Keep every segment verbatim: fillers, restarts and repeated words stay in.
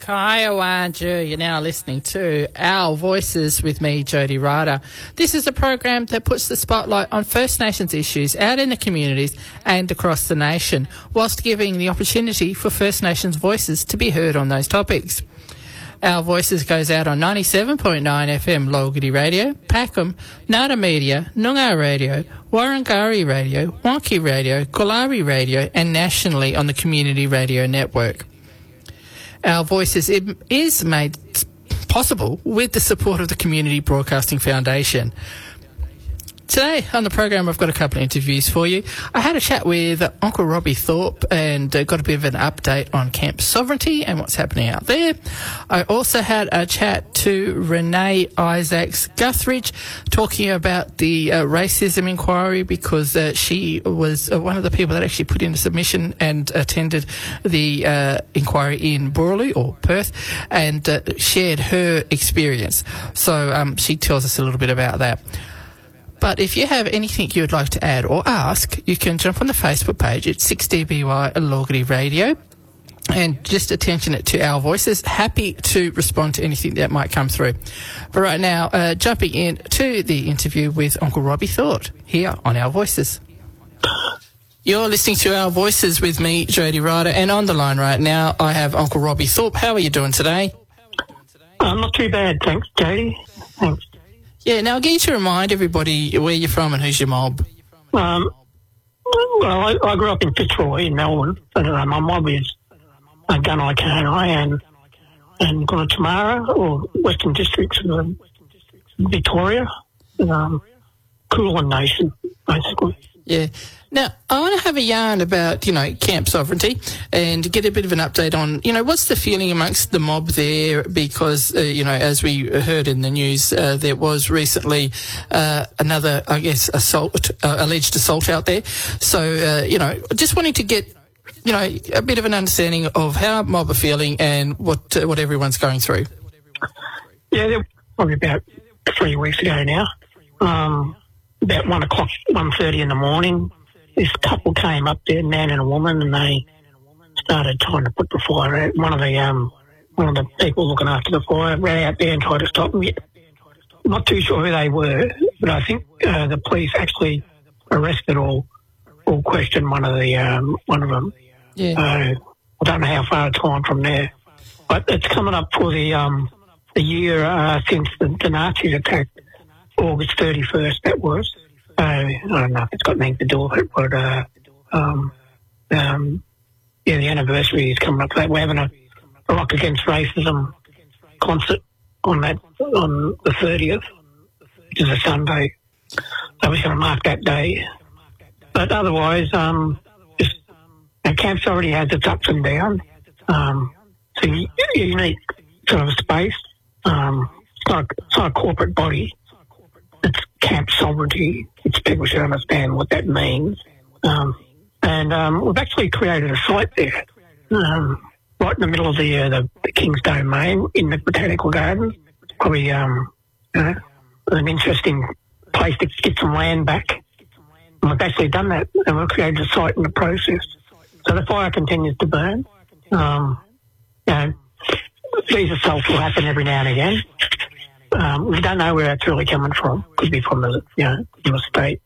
Kaiawanja, you're now listening to Our Voices with me, Jodie Ryder. This is a program that puts the spotlight on First Nations issues out in the communities and across the nation, whilst giving the opportunity for First Nations voices to be heard on those topics. Our Voices goes out on ninety-seven point nine F M Logity Radio, Packham, Nada Media, Noongar Radio, Warrangari Radio, Wonky Radio, Kolari Radio, and nationally on the Community Radio Network. Our Voices is made possible with the support of the Community Broadcasting Foundation. Today on the program, I've got a couple of interviews for you. I had a chat with Uncle Robbie Thorpe and uh, got a bit of an update on Camp Sovereignty and what's happening out there. I also had a chat to Renee Isaacs Guthridge talking about the uh, racism inquiry, because uh, she was uh, one of the people that actually put in a submission and attended the uh, inquiry in Boorloo or Perth and uh, shared her experience. So um, she tells us a little bit about that. But if you have anything you would like to add or ask, you can jump on the Facebook page at six D B Y Logity Radio and just attention it to Our Voices. Happy to respond to anything that might come through. But right now, uh, jumping in to the interview with Uncle Robbie Thorpe here on Our Voices. You're listening to Our Voices with me, Jodie Ryder, and on the line right now I have Uncle Robbie Thorpe. How are you doing today? Uh, not too bad, thanks, Jodie. Thanks. Yeah, now get you to remind everybody where you're from and who's your mob. Um, well, I, I grew up in Fitzroy in Melbourne, but uh, my mob is uh, Gunai Kanai and, and Gunatamara, or Western Districts of um, Victoria, um, Kulin Nation, basically. Yeah. Now, I want to have a yarn about, you know, Camp Sovereignty and get a bit of an update on, you know, what's the feeling amongst the mob there, because, uh, you know, as we heard in the news, uh, there was recently uh, another, I guess, assault, uh, alleged assault out there. So, uh, you know, just wanting to get, you know, a bit of an understanding of how mob are feeling and what uh, what everyone's going through. Yeah, they're probably about three weeks ago now. Um, about one o'clock, one thirty in the morning, this couple came up there, a man and a woman, and they started trying to put the fire out. One of the um, one of the people looking after the fire ran out there and tried to stop them. Not too sure who they were, but I think uh, the police actually arrested or or questioned one of the um, one of them. Yeah. Uh, I don't know how far it's gone from there, but it's coming up for the um, the year uh, since the, the Nazis attacked, August thirty-first. That was. Uh, I don't know if it's got anything to do with it, but uh, um, um, yeah, the anniversary is coming up. We're having a, a Rock Against Racism concert on that on the thirtieth, which is a Sunday. So we're going to mark that day. But otherwise, um, just our camp's already has its ups and downs. Um, it's a unique sort of space. Um, it's not a, it's not a corporate body. It's Camp Sovereignty, which people should understand what that means. Um, and um, we've actually created a site there, um, right in the middle of the, uh, the, the King's Domain in the Botanical Gardens. Probably um, you know, an interesting place to get some land back. And we've actually done that, and we've created a site in the process. So the fire continues to burn. Um, you know, these assaults will happen every now and again. Um, we don't know where that's really coming from. Could be from the, you know, from the state.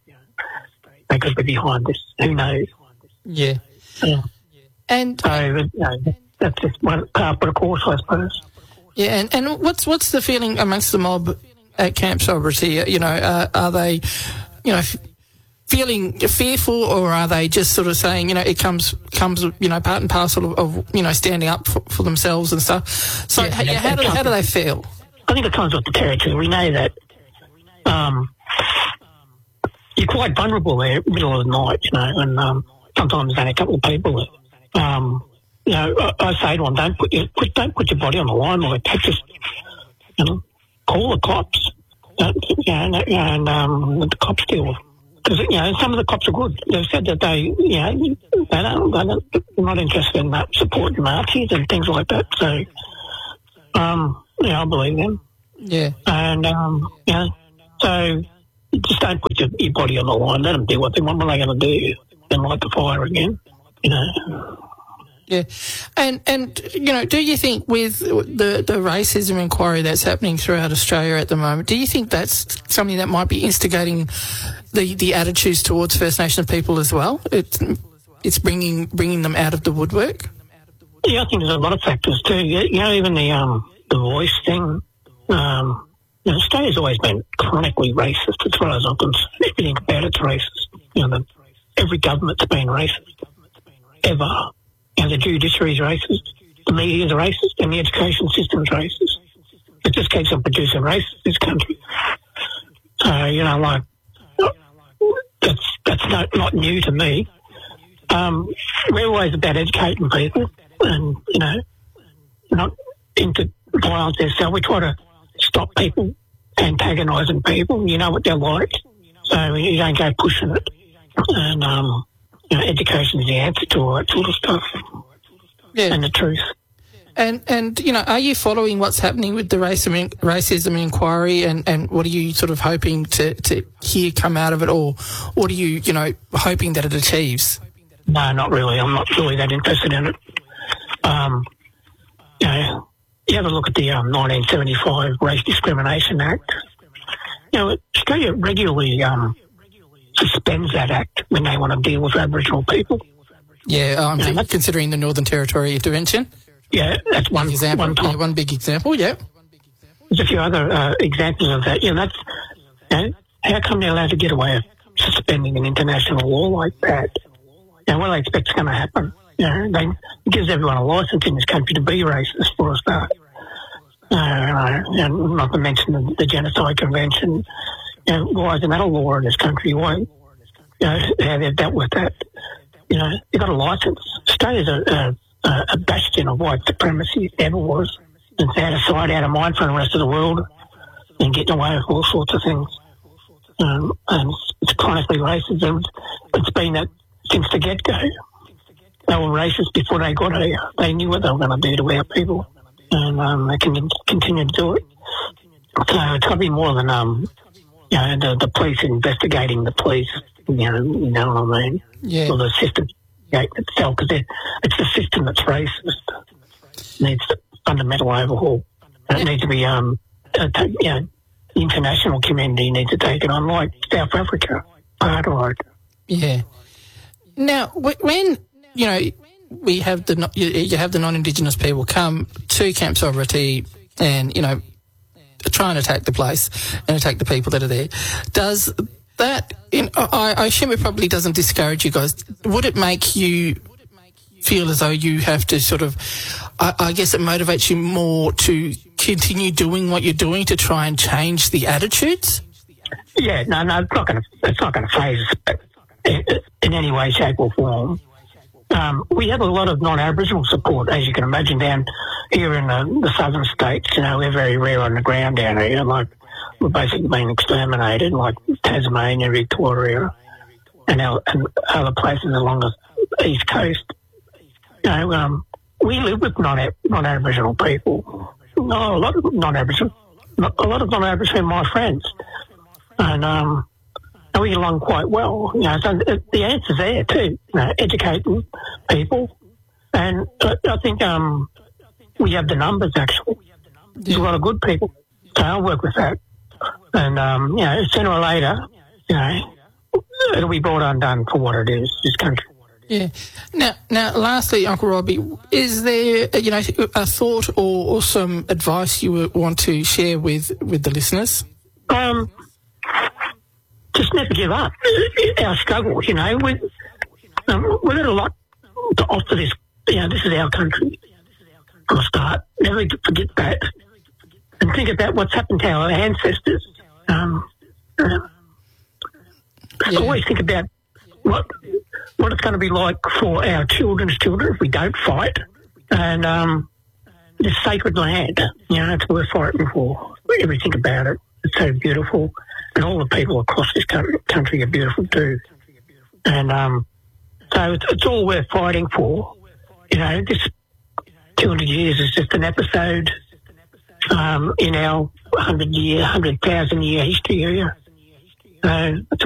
They could be behind this. Who knows? Yeah. Yeah. And so, you know, that's just one part of the course, I suppose. Yeah, and, and what's what's the feeling amongst the mob at Camp Sovereignty? You know, uh, are they, you know, f- feeling fearful, or are they just sort of saying, you know, it comes comes, you know, part and parcel of, of you know, standing up for, for themselves and stuff? So, yeah, how, yeah, how, do, how do they feel? I think it comes with the territory. We know that um, you're quite vulnerable there, middle of the night, you know, and um, sometimes there's only a couple of people there. Um, you know, I, I say to them, don't put your put, don't put your body on the line, like that. Just, you know, call the cops. Uh, you know, and um, the cops deal. Because, you know, some of the cops are good. They've said that they, you know, they don't, they don't, they're not interested in that, supporting Nazis and things like that. So, um, yeah, I believe them. Yeah. And, um, you know, so just don't put your, your body on the line. Let them do what they want. What are they going to do? Then light the fire again, you know. Yeah, and and you know, do you think with the the racism inquiry that's happening throughout Australia at the moment, do you think that's something that might be instigating the, the attitudes towards First Nations people as well? It's it's bringing bringing them out of the woodwork. Yeah, I think there's a lot of factors too. You know, even the um the voice thing. Um, you know, Australia's always been chronically racist as far as I'm concerned. Everything about it's racist. You know, the, every government's been racist ever. You know, the judiciary's racist, the media's racist, and the education system's racist. It just keeps on producing racists, this country. So, you know, like, that's that's not, not new to me. Um, we're always about educating people and, you know, not into violence ourselves. We try to stop people antagonising people. You know what they're like. So you don't go pushing it. And, um... you know, education is the answer to all that sort of stuff. Yeah. And the truth. And, and you know, are you following what's happening with the racism, racism inquiry and, and what are you sort of hoping to, to hear come out of it, or what are you, you know, hoping that it achieves? No, not really. I'm not really that interested in it. Um, you know, you have a look at the um, nineteen seventy-five Race Discrimination Act. You know, Australia regularly... Um, suspends that act when they want to deal with Aboriginal people. Yeah, I'm you know, considering the Northern Territory intervention. Yeah, that's one example. One, yeah, one big example. Yeah, there's a few other uh, examples of that. You know, that's you know, how come they're allowed to get away with suspending an international law like that? You know, what do they expect is going to happen? You know, they, it gives everyone a licence in this country to be racist for a start. Uh, and not to mention the, the Genocide Convention. You know, why isn't that a law in this country? Why, you know, how they've dealt with that? You know, you've got a licence. Australia's a, a, a bastion of white supremacy, it ever was. It's out of sight, out of mind for the rest of the world and getting away with all sorts of things. Um, and it's, it's chronically racist. And it's been that since the get-go. They were racist before they got here. They knew what they were going to do to our people. And um, they can continue to do it. So it's got to be more than... Um, You know, the, the police investigating the police, you know, you know what I mean? Yeah. Or the system itself, because it's the system that's racist. It needs a fundamental overhaul. And it needs to be, um, uh, you know, the international community needs to take it on, like South Africa, apartheid. Yeah. Now, when, you know, we have the, you have the non-Indigenous people come to Camp Sovereignty and, you know, try and attack the place and attack the people that are there. Does that, in, I, I assume it probably doesn't discourage you guys. Would it make you feel as though you have to sort of, I, I guess it motivates you more to continue doing what you're doing to try and change the attitudes? Yeah, no, no, it's not going to, it's not going to phase us in, in any way, shape or form. Um, we have a lot of non-Aboriginal support, as you can imagine, down here in the, the southern states. You know, we're very rare on the ground down here. Like, we're basically being exterminated, like Tasmania, Victoria, and, our, and other places along the east coast. You know, um, we live with non, non-Aboriginal people. No, a lot of non-Aboriginal, a lot of non-Aboriginal are my friends, and um. And we get along quite well. You know, so the answer's there too. You know, educating people, and uh, I think um, we have the numbers actually. There's a lot of good people, so I'll work with that. And um, you know, sooner or later, you know, it'll be brought undone for what it is. This country. Yeah. Now, now, lastly, Uncle Robbie, is there, you know, a thought or, or some advice you would want to share with with the listeners? Um. Just never give up. Our struggle, you know, we, um, we've got a lot to offer this. You know, this is our country. For a start, never forget that. And think about what's happened to our ancestors. Um, uh, yeah. Always think about what what it's going to be like for our children's children if we don't fight. And um, this sacred land, you know, it's worth fighting for. Everything about it. It's so beautiful. And all the people across this country are beautiful too. And um, so it's, it's all worth fighting for. You know, this two hundred years is just an episode um, in our one hundred year, one hundred thousand year history here. So it's